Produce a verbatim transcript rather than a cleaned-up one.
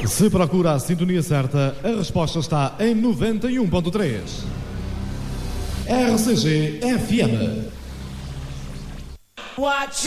Se procura a sintonia certa, a resposta está em noventa e um ponto três. R C G F M. Watch